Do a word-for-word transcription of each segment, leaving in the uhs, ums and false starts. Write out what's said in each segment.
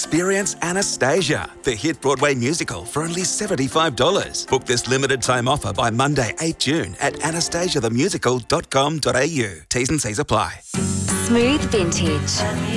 Experience Anastasia, the hit Broadway musical, for only seventy-five dollars. Book this limited time offer by Monday, the eighth of June at anastasia the musical dot com dot a u. T's and C's apply. Smooth Vintage.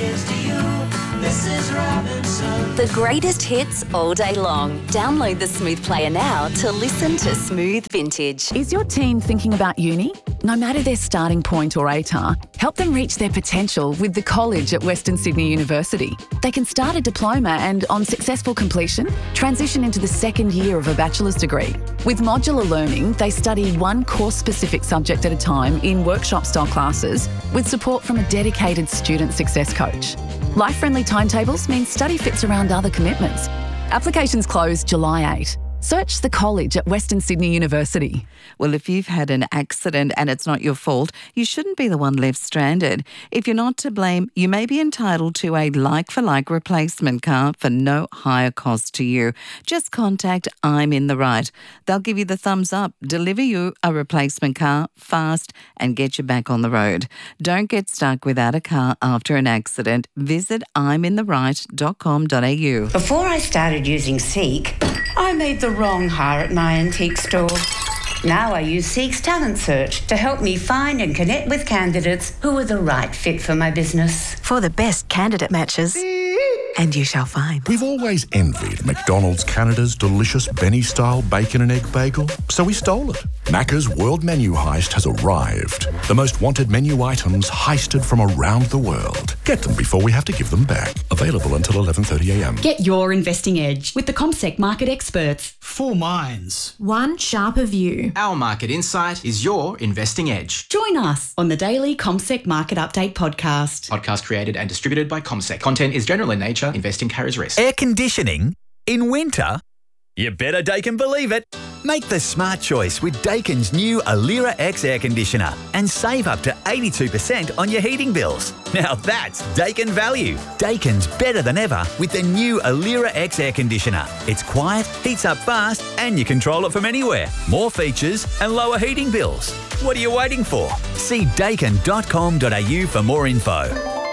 The greatest hits all day long. Download the Smooth Player now to listen to Smooth Vintage. Is your teen thinking about uni? No matter their starting point or A T A R, help them reach their potential with the college at Western Sydney University. They can start a diploma and, on successful completion, transition into the second year of a bachelor's degree. With modular learning, they study one course-specific subject at a time in workshop-style classes with support from a dedicated student success coach. Life-friendly timetables mean study fits around other commitments. Applications close July eighth. Search the college at Western Sydney University. Well, if you've had an accident and it's not your fault, you shouldn't be the one left stranded. If you're not to blame, you may be entitled to a like-for-like replacement car for no higher cost to you. Just contact I'm in the Right. They'll give you the thumbs up, deliver you a replacement car fast and get you back on the road. Don't get stuck without a car after an accident. Visit I'm in the right dot com dot a u. Before I started using Seek, I made the wrong hire at my antique store. Now I use Seek's Talent Search to help me find and connect with candidates who are the right fit for my business. For the best candidate matches. And you shall find. We've always envied McDonald's Canada's delicious Benny-style bacon and egg bagel, so we stole it. Macca's World Menu Heist has arrived. The most wanted menu items heisted from around the world. Get them before we have to give them back. Available until eleven thirty a m. Get your investing edge with the CommSec market experts. Four minds. One sharper view. Our market insight is your investing edge. Join us on the daily CommSec Market Update podcast. Podcast created and distributed by CommSec. Content is general in nature. Investing carries risk. Air conditioning in winter? You better Daikin believe it. Make the smart choice with Daikin's new Alira X air conditioner and save up to eighty-two percent on your heating bills. Now that's Daikin value. Daikin's better than ever with the new Alira X air conditioner. It's quiet, heats up fast, and you control it from anywhere. More features and lower heating bills. What are you waiting for? See daikin dot com dot a u for more info.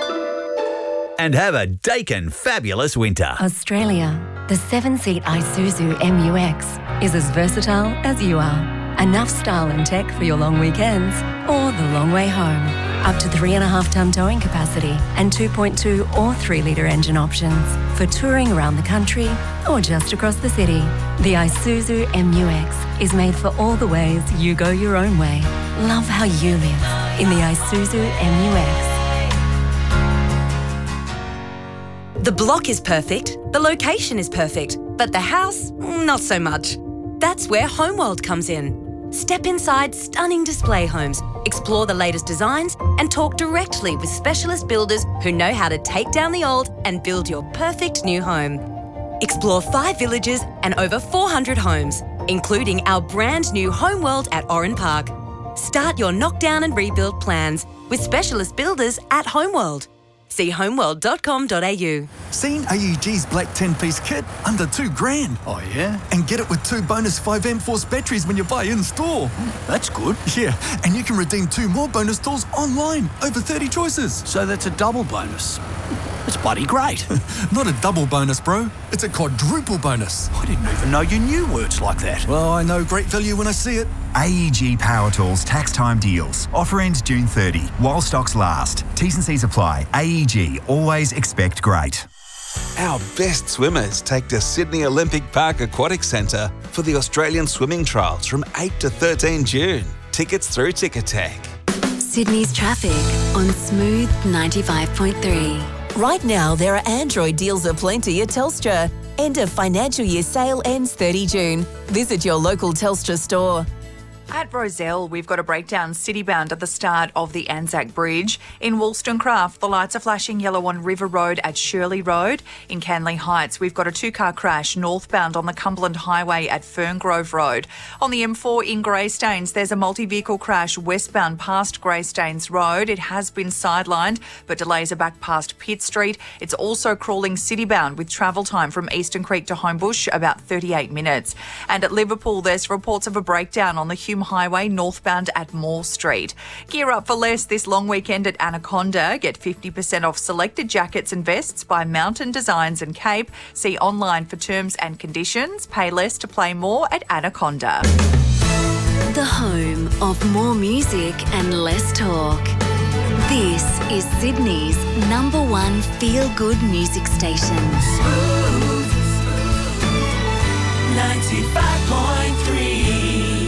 And have a Daikin fabulous winter. Australia, the seven-seat Isuzu M U X is as versatile as you are. Enough style and tech for your long weekends or the long way home. Up to three and a half tonne towing capacity and two point two or three litre engine options for touring around the country or just across the city. The Isuzu M U X is made for all the ways you go your own way. Love how you live in the Isuzu M U X. The block is perfect, the location is perfect, but the house, not so much. That's where Homeworld comes in. Step inside stunning display homes, explore the latest designs, and talk directly with specialist builders who know how to take down the old and build your perfect new home. Explore five villages and over four hundred homes, including our brand new Homeworld at Oran Park. Start your knockdown and rebuild plans with specialist builders at Homeworld. See homeworld dot com dot a u. Seen A E G's black ten-piece kit? Under two grand. Oh, yeah? And get it with two bonus five M Force batteries when you buy in-store. That's good. Yeah, and you can redeem two more bonus tools online. Over thirty choices. So that's a double bonus. It's bloody great. Not a double bonus, bro. It's a quadruple bonus. I didn't even know you knew words like that. Well, I know great value when I see it. A E G Power Tools tax time deals. Offer ends June thirtieth while stocks last. T's and C's apply. A E G, always expect great. Our best swimmers take to Sydney Olympic Park Aquatic Centre for the Australian Swimming Trials from eighth to thirteenth June. Tickets through Ticketek. Sydney's traffic on Smooth ninety-five point three. Right now, there are Android deals aplenty at Telstra. End of financial year sale ends thirtieth June. Visit your local Telstra store. At Rozelle, we've got a breakdown citybound at the start of the Anzac Bridge. In Wollstonecraft, the lights are flashing yellow on River Road at Shirley Road. In Canley Heights, we've got a two-car crash northbound on the Cumberland Highway at Ferngrove Road. On the M four in Greystanes, there's a multi-vehicle crash westbound past Greystanes Road. It has been sidelined, but delays are back past Pitt Street. It's also crawling citybound with travel time from Eastern Creek to Homebush, about thirty-eight minutes. And at Liverpool, there's reports of a breakdown on the Human Hume Highway northbound at Moore Street. Gear up for less this long weekend at Anaconda. Get fifty percent off selected jackets and vests by Mountain Designs and Cape. See online for terms and conditions. Pay less to play more at Anaconda. The home of more music and less talk. This is Sydney's number one feel-good music station. Smooth, ninety-five point three.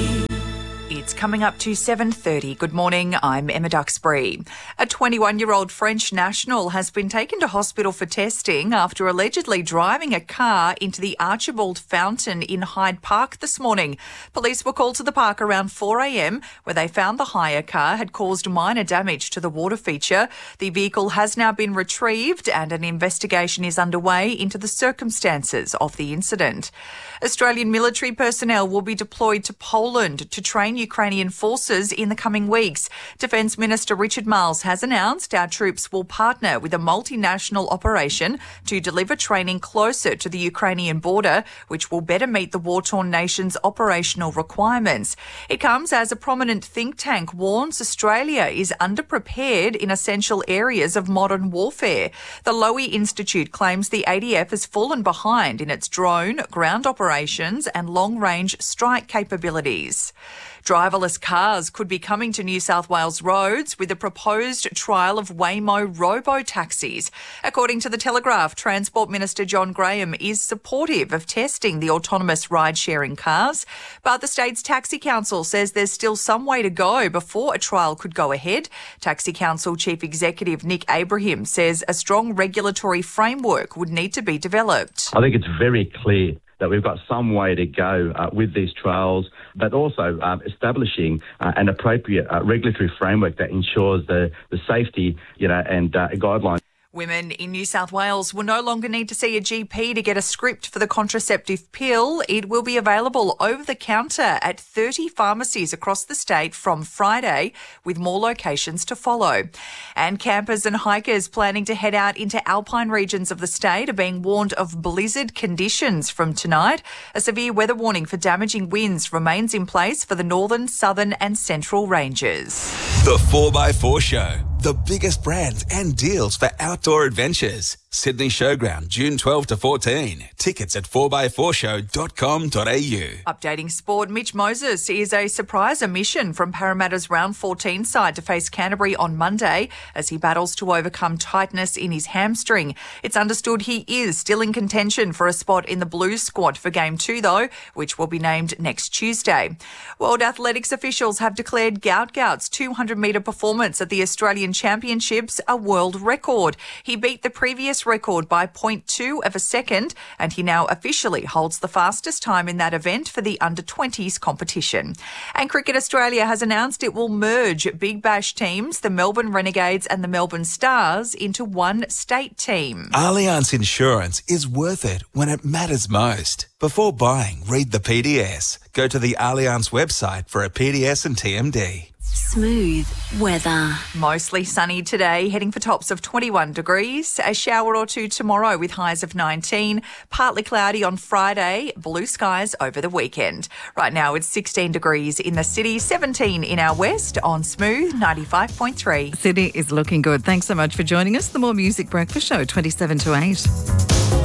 It's coming up to seven thirty. Good morning, I'm Emma Duxbury. A twenty-one-year-old French national has been taken to hospital for testing after allegedly driving a car into the Archibald Fountain in Hyde Park this morning. Police were called to the park around four a.m. where they found the hire car had caused minor damage to the water feature. The vehicle has now been retrieved and an investigation is underway into the circumstances of the incident. Australian military personnel will be deployed to Poland to train Ukrainian forces in the coming weeks. Defence Minister Richard Marles has announced our troops will partner with a multinational operation to deliver training closer to the Ukrainian border, which will better meet the war-torn nation's operational requirements. It comes as a prominent think tank warns Australia is underprepared in essential areas of modern warfare. The Lowy Institute claims the A D F has fallen behind in its drone, ground operations and long-range strike capabilities. Driverless cars could be coming to New South Wales roads with a proposed trial of Waymo robo-taxis. According to The Telegraph, Transport Minister John Graham is supportive of testing the autonomous ride-sharing cars, but the state's Taxi Council says there's still some way to go before a trial could go ahead. Taxi Council Chief Executive Nick Abraham says a strong regulatory framework would need to be developed. I think it's very clear that we've got some way to go uh, with these trials, but also um, establishing uh, an appropriate uh, regulatory framework that ensures the, the safety, you know, and uh, guidelines. Women in New South Wales will no longer need to see a G P to get a script for the contraceptive pill. It will be available over the counter at thirty pharmacies across the state from Friday, with more locations to follow. And campers and hikers planning to head out into alpine regions of the state are being warned of blizzard conditions from tonight. A severe weather warning for damaging winds remains in place for the northern, southern and central ranges. The four by four Show. The biggest brands and deals for outdoor adventures. Sydney Showground, June twelfth to fourteen. Tickets at four by four show dot com dot a u. Updating sport, Mitch Moses is a surprise omission from Parramatta's round fourteen side to face Canterbury on Monday as he battles to overcome tightness in his hamstring. It's understood he is still in contention for a spot in the Blues squad for Game two, though, which will be named next Tuesday. World Athletics officials have declared Gout Gout's two hundred metre performance at the Australian Championships a world record. He beat the previous record by zero point two of a second, and he now officially holds the fastest time in that event for the under twenties competition. And Cricket Australia has announced it will merge Big Bash teams, the Melbourne Renegades and the Melbourne Stars, into one state team. Allianz Insurance is worth it when it matters most. Before buying, read the P D S. Go to the Allianz website for a P D S and T M D. Smooth weather. Mostly sunny today, heading for tops of twenty-one degrees. A shower or two tomorrow with highs of nineteen. Partly cloudy on Friday. Blue skies over the weekend. Right now it's sixteen degrees in the city, seventeen in our west on Smooth ninety-five point three. Sydney is looking good. Thanks so much for joining us. The More Music Breakfast Show, twenty-seven to eight.